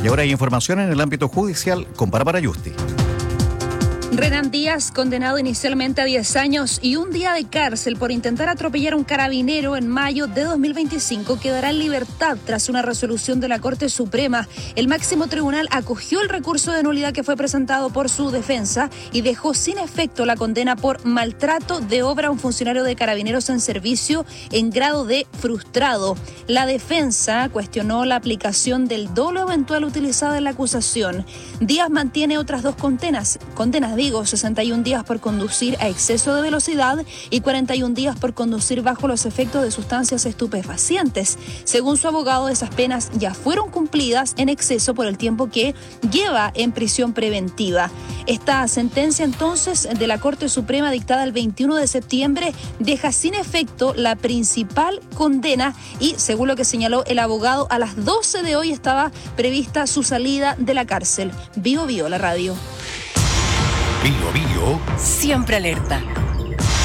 Y ahora hay información en el ámbito judicial con Bárbara Yusti. Renan Díaz, condenado inicialmente a 10 años y un día de cárcel por intentar atropellar a un carabinero en mayo de 2025, quedará en libertad tras una resolución de la Corte Suprema. El máximo tribunal acogió el recurso de nulidad que fue presentado por su defensa y dejó sin efecto la condena por maltrato de obra a un funcionario de Carabineros en servicio en grado de frustrado. La defensa cuestionó la aplicación del dolo eventual utilizado en la acusación. Díaz mantiene otras dos condenas, 61 días por conducir a exceso de velocidad y 41 días por conducir bajo los efectos de sustancias estupefacientes. Según su abogado, esas penas ya fueron cumplidas en exceso por el tiempo que lleva en prisión preventiva. Esta sentencia entonces de la Corte Suprema dictada el 21 de septiembre deja sin efecto la principal condena y, según lo que señaló el abogado, a las 12 de hoy estaba prevista su salida de la cárcel. Bio, la radio. Bio, siempre alerta.